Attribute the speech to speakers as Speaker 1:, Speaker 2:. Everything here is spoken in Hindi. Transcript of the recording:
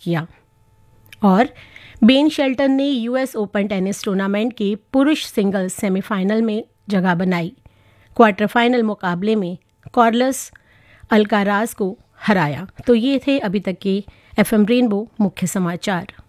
Speaker 1: किया। और बेन शेल्टन ने यूएस ओपन टेनिस टूर्नामेंट के पुरुष सिंगल्स सेमीफाइनल में जगह बनाई। क्वार्टर फाइनल मुकाबले में कार्लोस अल्काराज को हराया। तो ये थे अभी तक के एफएम रेनबो मुख्य समाचार।